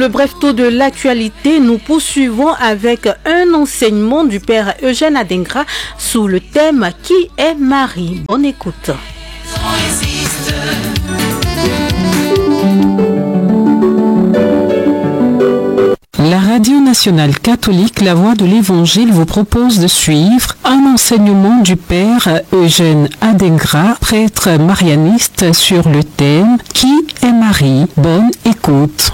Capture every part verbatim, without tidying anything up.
Le bref tour de l'actualité, nous poursuivons avec un enseignement du père Eugène Adingra sous le thème « Qui est Marie ?» Bonne écoute. La Radio Nationale Catholique La Voix de l'Évangile vous propose de suivre un enseignement du père Eugène Adingra, prêtre marianiste, sur le thème « Qui est Marie ?» Bonne écoute.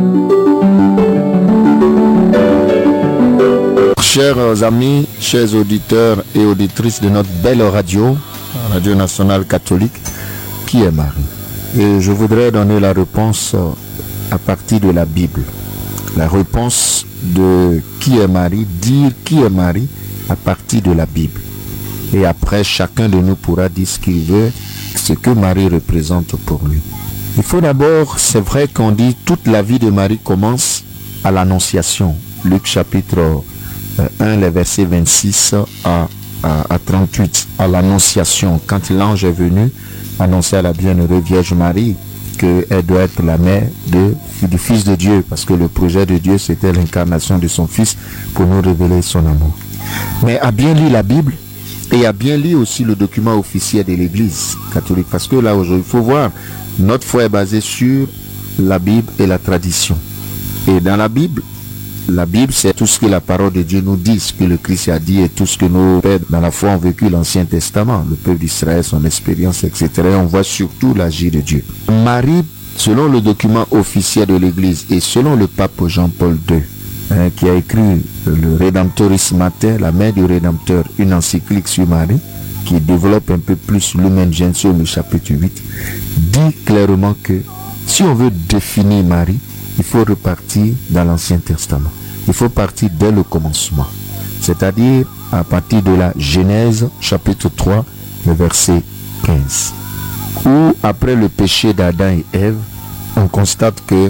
Chers amis, chers auditeurs et auditrices de notre belle radio, Radio Nationale Catholique, qui est Marie? Et je voudrais donner la réponse à partir de la Bible. La réponse de qui est Marie, dire qui est Marie à partir de la Bible. Et après, chacun de nous pourra dire ce qu'il veut, ce que Marie représente pour lui. Il faut d'abord, c'est vrai qu'on dit toute la vie de Marie commence à l'Annonciation. Luc chapitre un, les versets vingt-six à, à, à trente-huit, à l'Annonciation, quand l'ange est venu annoncer à la bienheureuse Vierge Marie qu'elle doit être la mère de, du Fils de Dieu, parce que le projet de Dieu, c'était l'incarnation de son Fils pour nous révéler son amour. Mais à bien lire la Bible et à bien lire aussi le document officiel de l'Église catholique, parce que là aujourd'hui, il faut voir, notre foi est basée sur la Bible et la tradition. Et dans la Bible, la Bible, c'est tout ce que la parole de Dieu nous dit, ce que le Christ a dit et tout ce que nos pères dans la foi ont vécu l'Ancien Testament, le peuple d'Israël, son expérience, et cetera. Et on voit surtout l'agir de Dieu. Marie, selon le document officiel de l'Église et selon le pape Jean-Paul deux, hein, qui a écrit le Redemptoris Mater, la mère du Rédempteur, une encyclique sur Marie, qui développe un peu plus l'Humain Gentium, le chapitre huit, dit clairement que si on veut définir Marie, il faut repartir dans l'Ancien Testament. Il faut partir dès le commencement. C'est-à-dire à partir de la Genèse, chapitre trois, le verset quinze. Où, après le péché d'Adam et Ève, on constate que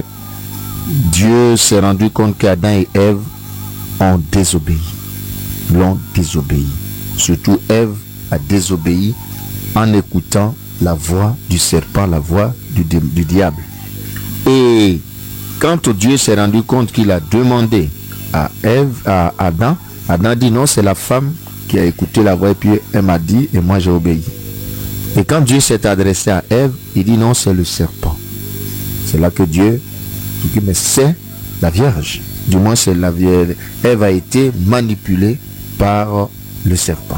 Dieu s'est rendu compte qu'Adam et Ève ont désobéi. L'ont désobéi. Surtout Ève a désobéi en écoutant la voix du serpent, la voix du, du diable. Et quand Dieu s'est rendu compte qu'il a demandé à Ève, à Adam, Adam dit non, c'est la femme qui a écouté la voix et puis elle m'a dit et moi j'ai obéi. Et quand Dieu s'est adressé à Ève, il dit non, c'est le serpent. C'est là que Dieu dit mais c'est la Vierge. Du moins c'est la Vierge. Ève a été manipulée par le serpent.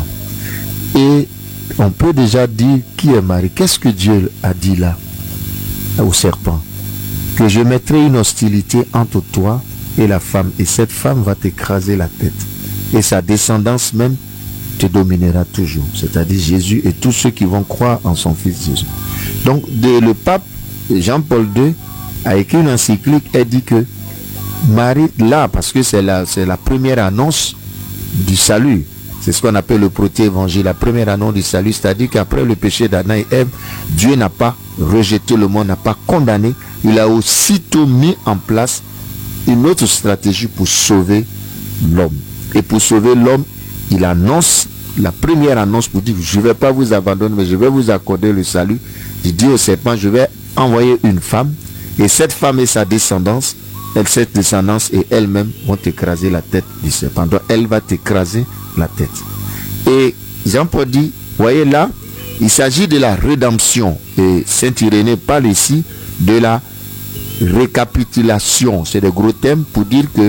Et on peut déjà dire qui est Marie. Qu'est-ce que Dieu a dit là au serpent? Que je mettrai une hostilité entre toi et la femme, et cette femme va t'écraser la tête. Et sa descendance même te dominera toujours. C'est-à-dire Jésus et tous ceux qui vont croire en son Fils Jésus. Donc de, le pape Jean-Paul deux a écrit une encyclique et dit que Marie, là, parce que c'est la, c'est la première annonce du salut. C'est ce qu'on appelle le proté-évangile, la première annonce du salut. C'est-à-dire qu'après le péché d'Adam et Ève, Dieu n'a pas rejeté le monde, n'a pas condamné. Il a aussitôt mis en place une autre stratégie pour sauver l'homme. Et pour sauver l'homme, il annonce, la première annonce pour dire, je ne vais pas vous abandonner, mais je vais vous accorder le salut. Il dit au serpent, je vais envoyer une femme, et cette femme et sa descendance, elle, cette descendance et elle-même vont écraser la tête du serpent. Donc elle va t'écraser la tête. Et Jean-Paul dit, voyez là, il s'agit de la rédemption. Et Saint Irénée parle ici de la récapitulation. C'est des gros thèmes pour dire que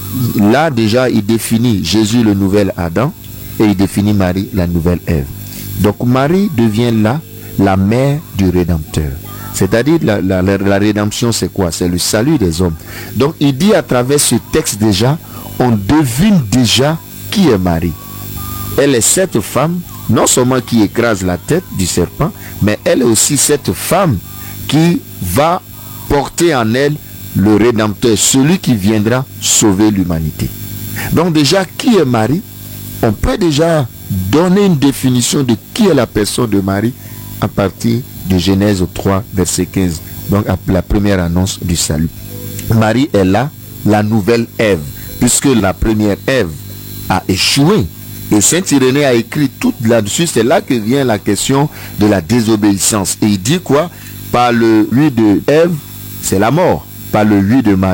là déjà il définit Jésus le nouvel Adam et il définit Marie la nouvelle Ève. Donc Marie devient là la mère du Rédempteur. C'est-à-dire la, la, la, la rédemption c'est quoi? C'est le salut des hommes. Donc il dit à travers ce texte déjà, on devine déjà qui est Marie. Elle est cette femme, non seulement qui écrase la tête du serpent, mais elle est aussi cette femme qui va porter en elle le Rédempteur, celui qui viendra sauver l'humanité. Donc déjà, qui est Marie? On peut déjà donner une définition de qui est la personne de Marie à partir de Genèse trois, verset quinze. Donc la première annonce du salut. Marie est là, la nouvelle Ève, puisque la première Ève a échoué. Et Saint Irénée a écrit tout là-dessus. C'est là que vient la question de la désobéissance. Et il dit quoi? Par le lui de Ève, c'est la mort. Par le lui de Marie,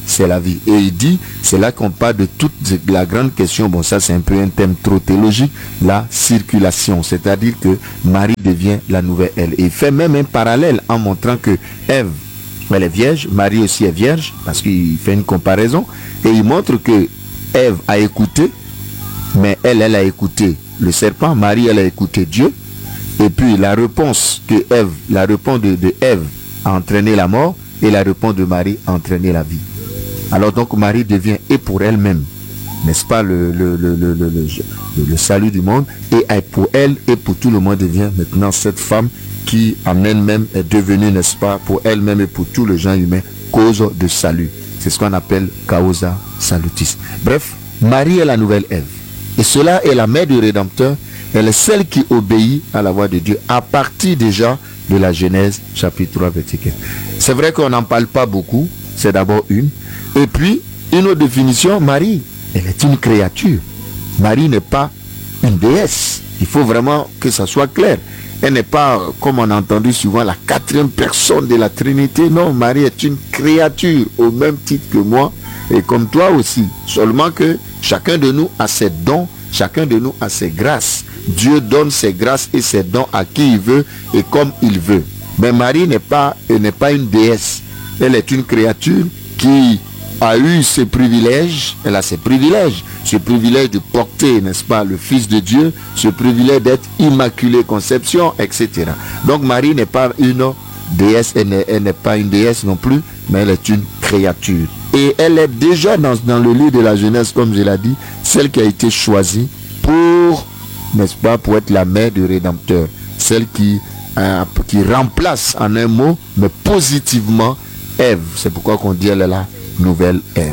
c'est la vie. Et il dit, c'est là qu'on parle de toute la grande question, bon ça c'est un peu un thème trop théologique, la circulation, c'est-à-dire que Marie devient la nouvelle elle. Et il fait même un parallèle en montrant que Ève, elle est vierge, Marie aussi est vierge, parce qu'il fait une comparaison, et il montre que Ève a écouté, mais elle, elle a écouté le serpent, Marie, elle a écouté Dieu, et puis la réponse que Ève, la réponse de, de Ève a entraîné la mort, et la réponse de Marie a entraîné la vie. Alors donc Marie devient, et pour elle-même, n'est-ce pas, le, le, le, le, le, le, le salut du monde, et pour elle et pour tout le monde devient maintenant cette femme qui en elle-même est devenue, n'est-ce pas, pour elle-même et pour tout le genre humain, cause de salut. C'est ce qu'on appelle causa salutis. Bref, Marie est la nouvelle Ève. Et cela est la mère du Rédempteur. Elle est celle qui obéit à la voix de Dieu à partir déjà de la Genèse chapitre trois verset quinze. C'est vrai qu'on n'en parle pas beaucoup, c'est d'abord une. Et puis, une autre définition, Marie, elle est une créature. Marie n'est pas une déesse. Il faut vraiment que ça soit clair. Elle n'est pas, comme on a entendu souvent, la quatrième personne de la Trinité. Non, Marie est une créature au même titre que moi et comme toi aussi. Seulement que chacun de nous a ses dons, chacun de nous a ses grâces. Dieu donne ses grâces et ses dons à qui il veut et comme il veut. Mais Marie n'est pas, elle n'est pas une déesse. Elle est une créature qui a eu ses privilèges, elle a ses privilèges, ce privilège de porter, n'est-ce pas, le Fils de Dieu, ce privilège d'être immaculée conception, et cetera. Donc Marie n'est pas une déesse, elle n'est, elle n'est pas une déesse non plus, mais elle est une créature. Et elle est déjà dans, dans le livre de la Genèse, comme je l'ai dit, celle qui a été choisie pour, n'est-ce pas, pour être la mère du Rédempteur, celle qui, euh, qui remplace en un mot, mais positivement, Ève. C'est pourquoi qu'on dit elle est la nouvelle Ève.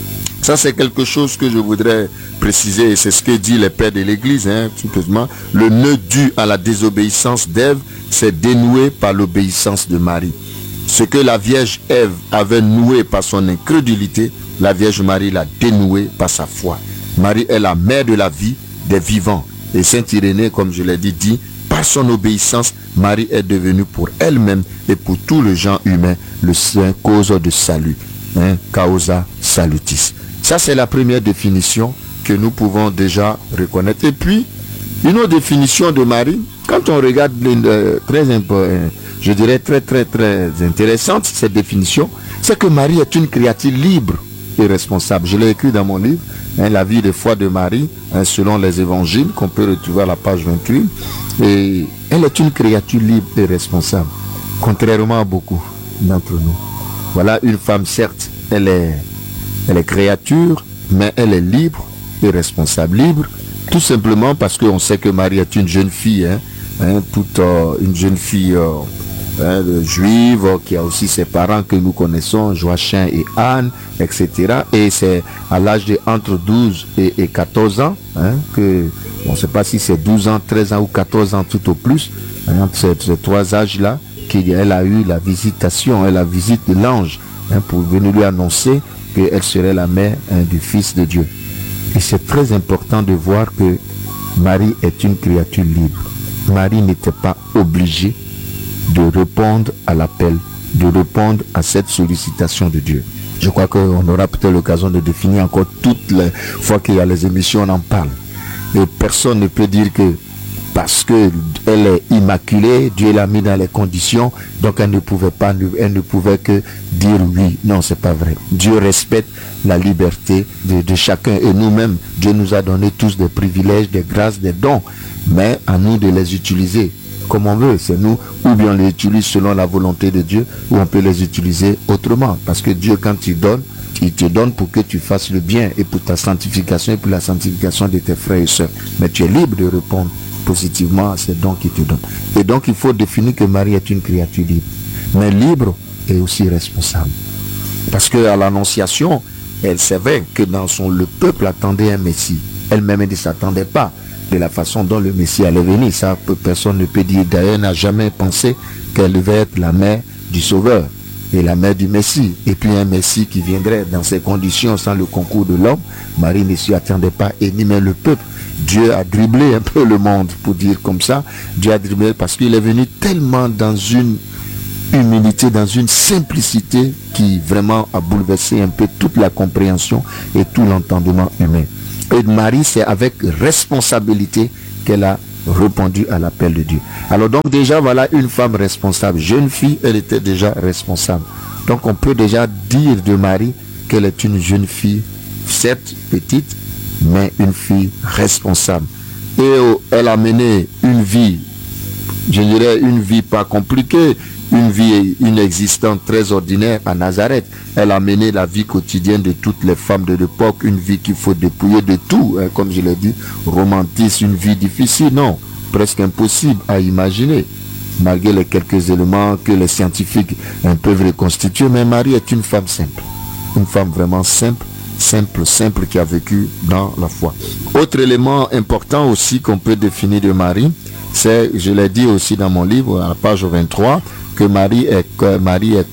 Ça c'est quelque chose que je voudrais préciser, et c'est ce que dit le père de l'église, hein, tout simplement. Le nœud dû à la désobéissance d'Ève s'est dénoué par l'obéissance de Marie. Ce que la Vierge Ève avait noué par son incrédulité, la Vierge Marie l'a dénoué par sa foi. Marie est la mère de la vie des vivants. Et Saint Irénée, comme je l'ai dit, dit, par son obéissance, Marie est devenue pour elle-même et pour tout le genre humain le saint cause de salut. Hein, causa salutis. Ça c'est la première définition que nous pouvons déjà reconnaître. Et puis, une autre définition de Marie, quand on regarde euh, très euh, je dirais très très très intéressante cette définition, c'est que Marie est une créature libre et responsable. Je l'ai écrit dans mon livre, hein, La vie de foi de Marie, hein, selon les évangiles, qu'on peut retrouver à la page vingt-huit. Et elle est une créature libre et responsable, contrairement à beaucoup d'entre nous. Voilà une femme, certes, elle est, elle est créature, mais elle est libre et responsable. Libre, tout simplement parce qu'on sait que Marie est une jeune fille, hein, hein, toute euh, une jeune fille euh, hein, juive, qui a aussi ses parents que nous connaissons, Joachim et Anne, et cetera. Et c'est à l'âge de entre douze et, et quatorze ans, hein, que, on ne sait pas si c'est douze ans, treize ans ou quatorze ans tout au plus, hein, entre ces, ces trois âges-là, qu'elle a eu la visitation, la visite de l'ange, hein, pour venir lui annoncer qu'elle serait la mère, hein, du Fils de Dieu. Et c'est très important de voir que Marie est une créature libre. Marie n'était pas obligée de répondre à l'appel, de répondre à cette sollicitation de Dieu. Je crois qu'on aura peut-être l'occasion de définir encore toutes les fois qu'il y a les émissions, on en parle. Et personne ne peut dire que parce qu'elle est immaculée, Dieu l'a mis dans les conditions, donc elle ne pouvait pas, elle ne pouvait que dire oui. Non, c'est pas vrai. Dieu respecte la liberté de, de chacun, et nous-mêmes, Dieu nous a donné tous des privilèges, des grâces, des dons, mais à nous de les utiliser comme on veut. C'est nous, ou bien on les utilise selon la volonté de Dieu, ou on peut les utiliser autrement, parce que Dieu, quand il donne, il te donne pour que tu fasses le bien, et pour ta sanctification, et pour la sanctification de tes frères et sœurs. Mais tu es libre de répondre positivement à ces dons qu'il te donne. Et donc il faut définir que Marie est une créature libre, mais libre et aussi responsable, parce que à l'annonciation, elle savait que dans son le peuple attendait un Messie. Elle-même elle ne s'attendait pas de la façon dont le Messie allait venir. Ça, personne ne peut dire. D'ailleurs, elle n'a jamais pensé qu'elle devait être la mère du Sauveur et la mère du Messie, et puis un Messie qui viendrait dans ces conditions sans le concours de l'homme. Marie ne s'y attendait pas, et ni même le peuple. Dieu a dribblé un peu le monde, pour dire comme ça. Dieu a dribblé parce qu'il est venu tellement dans une humilité, dans une simplicité qui vraiment a bouleversé un peu toute la compréhension et tout l'entendement humain. Et Marie, c'est avec responsabilité qu'elle a répondu à l'appel de Dieu. Alors donc déjà, voilà une femme responsable. Jeune fille, elle était déjà responsable. Donc on peut déjà dire de Marie qu'elle est une jeune fille, certes petite, mais une fille responsable. Et oh, elle a mené une vie, je dirais une vie pas compliquée, une vie, une existence très ordinaire à Nazareth. Elle a mené la vie quotidienne de toutes les femmes de l'époque, une vie qu'il faut dépouiller de tout, hein, comme je l'ai dit, romantique, une vie difficile, non, presque impossible à imaginer, malgré les quelques éléments que les scientifiques hein, peuvent reconstituer. Mais Marie est une femme simple, une femme vraiment simple, simple, simple, qui a vécu dans la foi. Autre élément important aussi qu'on peut définir de Marie, c'est, je l'ai dit aussi dans mon livre, à la page vingt-trois, que Marie est, que Marie est